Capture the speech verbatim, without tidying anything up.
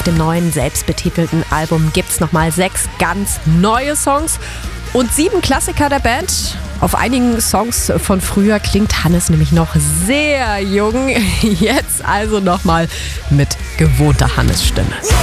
dem neuen, selbstbetitelten Album gibt's nochmal sechs ganz neue Songs und sieben Klassiker der Band. Auf einigen Songs von früher klingt Hannes nämlich noch sehr jung. Jetzt also nochmal mit gewohnter Hannes-Stimme.